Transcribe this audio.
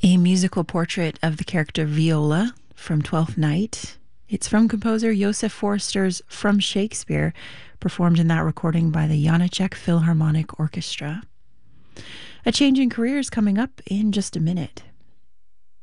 A musical portrait of the character Viola from Twelfth Night. It's from composer Joseph Forster's From Shakespeare, performed in that recording by the Janáček Philharmonic Orchestra. A change in careers coming up in just a minute.